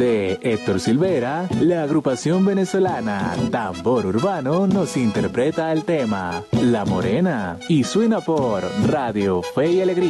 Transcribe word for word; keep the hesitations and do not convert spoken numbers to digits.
de Héctor Silvera, la agrupación venezolana Tambor Urbano nos interpreta el tema La Morena y suena por Radio Fe y Alegría.